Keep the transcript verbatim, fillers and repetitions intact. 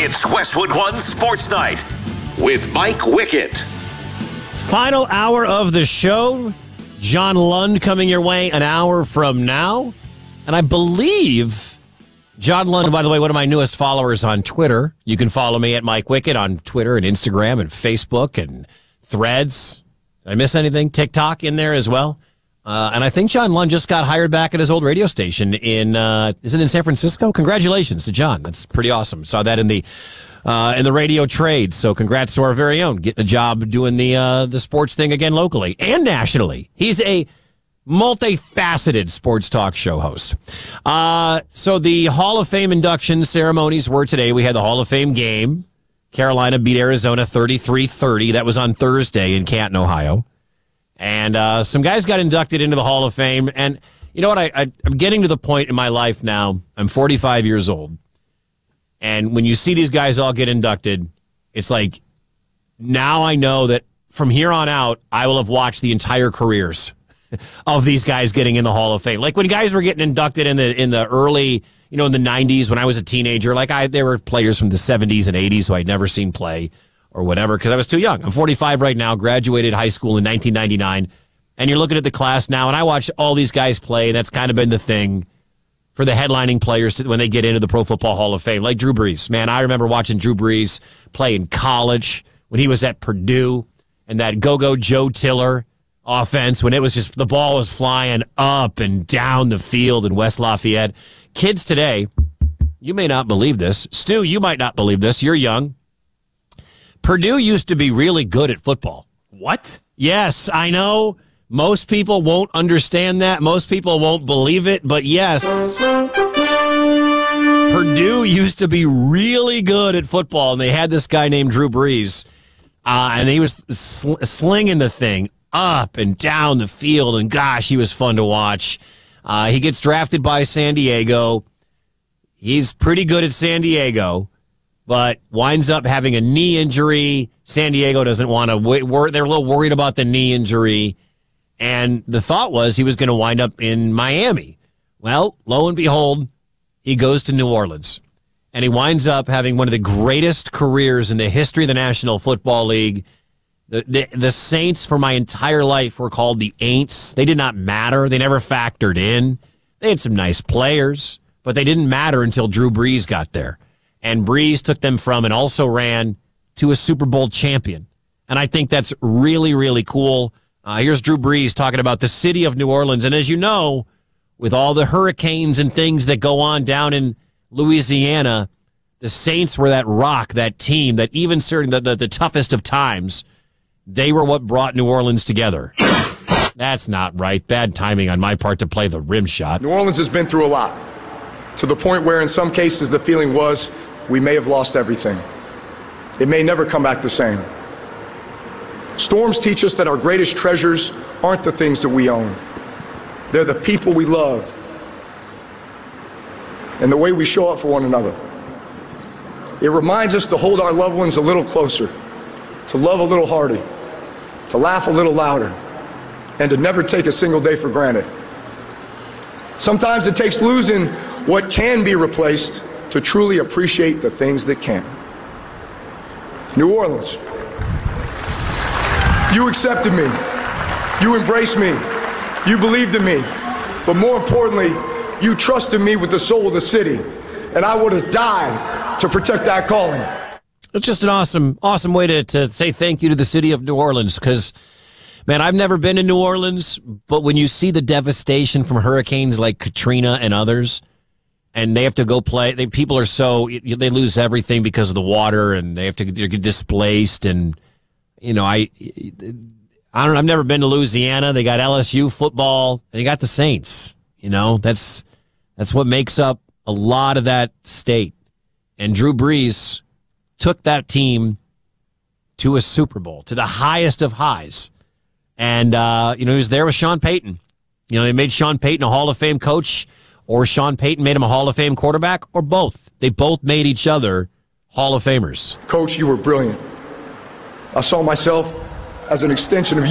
It's Westwood One Sports Night with Mike Wickett. Final hour of the show. John Lund coming your way an hour from now. And I believe John Lund, by the way, one of my newest followers on Twitter. You can follow me at Mike Wickett on Twitter and Instagram and Facebook and Threads. Did I miss anything? TikTok in there as well. Uh, and I think John Lund just got hired back at his old radio station in, uh, is it in San Francisco? Congratulations to John. That's pretty awesome. Saw that in the uh, in the radio trade. So congrats to our very own, getting a job doing the uh, the sports thing again locally and nationally. He's a multifaceted sports talk show host. Uh, so the Hall of Fame induction ceremonies were today. We had the Hall of Fame game. Carolina beat Arizona thirty-three thirty. That was on Thursday in Canton, Ohio. And uh, some guys got inducted into the Hall of Fame. And you know what? I, I, I'm getting to the point in my life now. I'm forty-five years old. And when you see these guys all get inducted, it's like, now I know that from here on out, I will have watched the entire careers of these guys getting in the Hall of Fame. Like when guys were getting inducted in the in the early, you know, in the nineties when I was a teenager, like I there were players from the seventies and eighties who I'd never seen play or whatever because I was too young. I'm forty-five right now, graduated high school in nineteen ninety-nine, and you're looking at the class now, and I watch all these guys play, and that's kind of been the thing for the headlining players to, when they get into the Pro Football Hall of Fame, like Drew Brees. Man, I remember watching Drew Brees play in college when he was at Purdue, and that go-go Joe Tiller offense when it was just the ball was flying up and down the field in West Lafayette. Kids today, you may not believe this. Stu, you might not believe this. You're young. Purdue used to be really good at football. What? Yes, I know. Most people won't understand that. Most people won't believe it. But yes, Purdue used to be really good at football, and they had this guy named Drew Brees, uh, and he was sl- slinging the thing up and down the field, and gosh, he was fun to watch. Uh, he gets drafted by San Diego. He's pretty good at San Diego, but winds up having a knee injury. San Diego doesn't want to wor- they're a little worried about the knee injury. And the thought was he was going to wind up in Miami. Well, lo and behold, he goes to New Orleans. And he winds up having one of the greatest careers in the history of the National Football League. The, the, the Saints for my entire life were called the Aints. They did not matter. They never factored in. They had some nice players, but they didn't matter until Drew Brees got there. And Brees took them from and also ran to a Super Bowl champion. And I think that's really, really cool. Uh, here's Drew Brees talking about the city of New Orleans. And as you know, with all the hurricanes and things that go on down in Louisiana, the Saints were that rock, that team, that even certain the, the, the toughest of times, they were what brought New Orleans together. That's not right. Bad timing on my part to play the rim shot. New Orleans has been through a lot, to the point where in some cases the feeling was we may have lost everything. It may never come back the same. Storms teach us that our greatest treasures aren't the things that we own. They're the people we love and the way we show up for one another. It reminds us to hold our loved ones a little closer, to love a little harder, to laugh a little louder, and to never take a single day for granted. Sometimes it takes losing what can be replaced to truly appreciate the things that can't. New Orleans, you accepted me, you embraced me, you believed in me, but more importantly, you trusted me with the soul of the city, and I would have died to protect that calling. It's just an awesome, awesome way to, to say thank you to the city of New Orleans because, man, I've never been to New Orleans, but when you see the devastation from hurricanes like Katrina and others, and they have to go play, they, people are so, they lose everything because of the water, and they have to get displaced, and you know, I, I don't know. I've never been to Louisiana. They got L S U football. And they got the Saints. You know, that's that's what makes up a lot of that state. And Drew Brees took that team to a Super Bowl, to the highest of highs. And, uh, you know, he was there with Sean Payton. You know, they made Sean Payton a Hall of Fame coach, or Sean Payton made him a Hall of Fame quarterback, or both. They both made each other Hall of Famers. Coach, you were brilliant. I saw myself as an extension of you.